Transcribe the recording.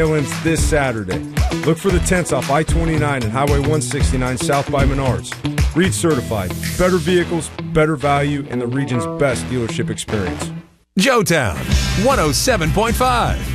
Islands this Saturday. Look for the tents off I-29 and Highway 169 south by Menards. Reed certified. Better vehicles, better value, and the region's best dealership experience. Joetown 107.5.